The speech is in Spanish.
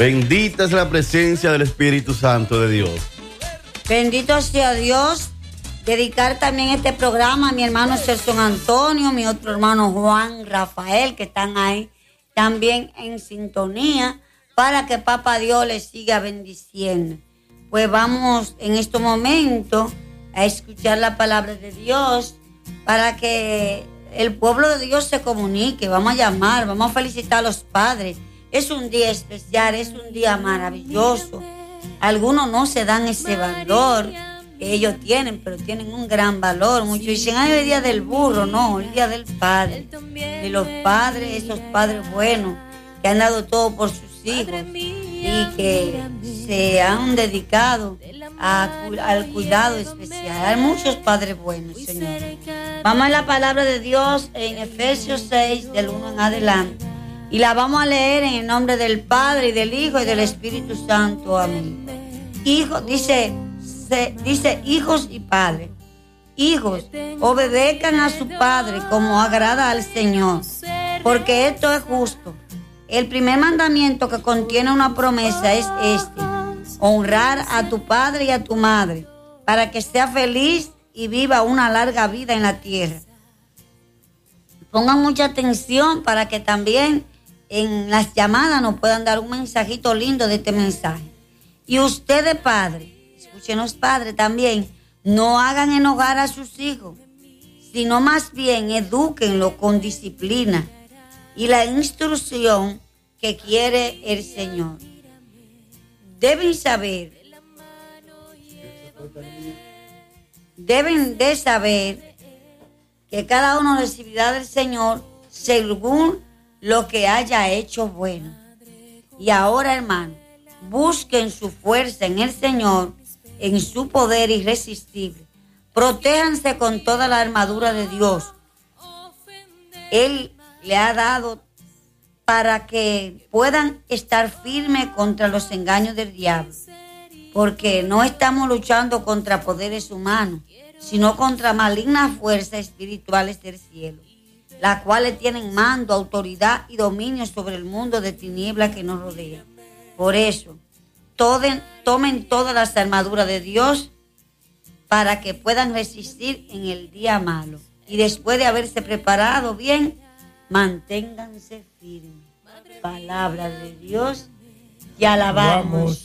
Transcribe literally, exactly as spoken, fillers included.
Bendita es la presencia del Espíritu Santo de Dios. Bendito sea Dios. Dedicar también este programa a mi hermano Celso Antonio, mi otro hermano Juan Rafael, que están ahí también en sintonía, para que Papá Dios les siga bendiciendo. Pues vamos en este momento a escuchar la palabra de Dios para que el pueblo de Dios se comunique. Vamos a llamar, vamos a felicitar a los padres. Es un día especial, es un día maravilloso. Algunos no se dan ese valor que ellos tienen, pero tienen un gran valor. Muchos dicen, ay, el día del burro. No, el día del padre. De los padres, esos padres buenos que han dado todo por sus hijos y que se han dedicado a, al cuidado especial. Hay muchos padres buenos, Señor. Vamos a la palabra de Dios en Efesios seis, del uno en adelante. Y la vamos a leer en el nombre del Padre, y del Hijo, y del Espíritu Santo. Amén. Hijo, dice... Dice hijos y padres. Hijos, obedezcan a su padre como agrada al Señor, porque esto es justo. El primer mandamiento que contiene una promesa es este: honrar a tu padre y a tu madre, para que sea feliz y viva una larga vida en la tierra. Pongan mucha atención para que también en las llamadas nos puedan dar un mensajito lindo de este mensaje. Y ustedes, padres, escúchenos, padres, también, no hagan enojar a sus hijos, sino más bien edúquenlo con disciplina y la instrucción que quiere el Señor. Deben saber, deben de saber que cada uno recibirá del Señor según lo que haya hecho bueno. Y ahora, hermano, busquen su fuerza en el Señor, en su poder irresistible. Protéjanse con toda la armadura de Dios. Él le ha dado para que puedan estar firmes contra los engaños del diablo. Porque no estamos luchando contra poderes humanos, sino contra malignas fuerzas espirituales del cielo, las cuales tienen mando, autoridad y dominio sobre el mundo de tinieblas que nos rodea. Por eso, Toden, tomen todas las armaduras de Dios para que puedan resistir en el día malo. Y después de haberse preparado bien, manténganse firmes. Palabra de Dios y alabamos.